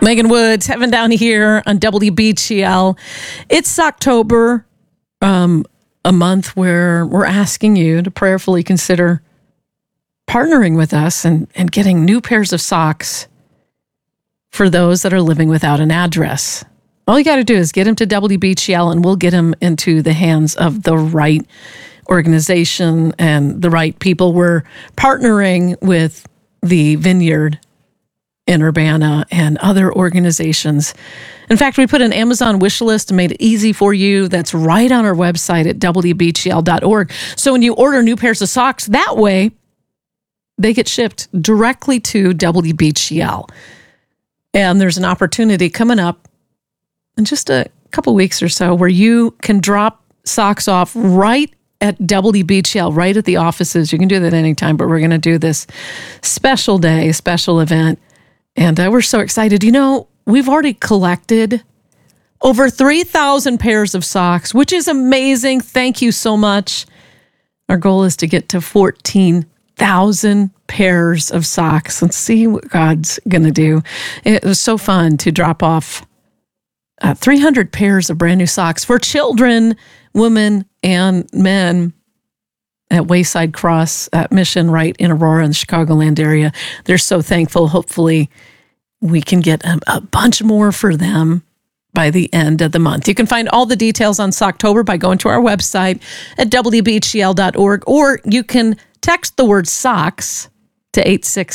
Megan Woods, Heaven Down Here on WBGL. It's October, a month where we're asking you to prayerfully consider partnering with us and getting new pairs of socks for those that are living without an address. All you got to do is get them to WBGL and we'll get them into the hands of the right organization and the right people. We're partnering with the Vineyard in Urbana and other organizations. In fact, we put an Amazon wish list and made it easy for you. That's right on our website at WBGL.org. So when you order new pairs of socks, that way they get shipped directly to WBGL. And there's an opportunity coming up in just a couple weeks or so where you can drop socks off right at WBGL, right at the offices. You can do that anytime, but we're going to do this special day, special event. And we're so excited. You know, we've already collected over 3,000 pairs of socks, which is amazing. Thank you so much. Our goal is to get to 14,000 pairs of socks and see what God's going to do. It was so fun to drop off 300 pairs of brand new socks for children, women, and men at Wayside Cross Mission right in Aurora in the Chicagoland area. They're so thankful. Hopefully we can get a bunch more for them by the end of the month. You can find all the details on Socktober by going to our website at WBGL.org, or you can text the word socks to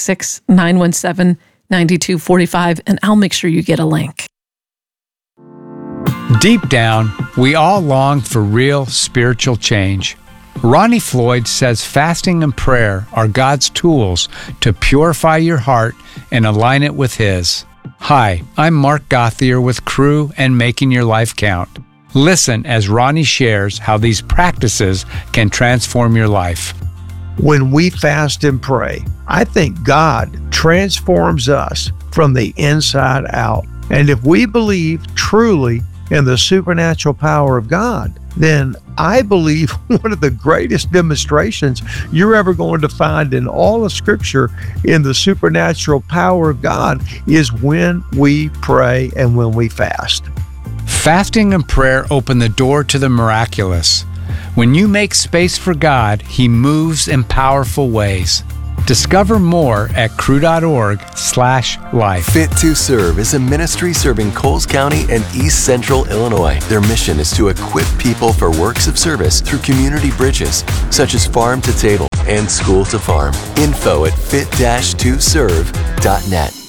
866-917-9245, and I'll make sure you get a link. Deep down, we all long for real spiritual change. Ronnie Floyd says fasting and prayer are God's tools to purify your heart and align it with His. Hi, I'm Mark Gothier with Crew and Making Your Life Count. Listen as Ronnie shares how these practices can transform your life. When we fast and pray, I think God transforms us from the inside out. And if we believe truly in the supernatural power of God, then I believe one of the greatest demonstrations you're ever going to find in all of Scripture in the supernatural power of God is when we pray and when we fast. Fasting and prayer open the door to the miraculous. When you make space for God, He moves in powerful ways. Discover more at crew.org/life. Fit to Serve is a ministry serving Coles County and East Central Illinois. Their mission is to equip people for works of service through community bridges, such as farm to table and school to farm. Info at fit-2serve.net.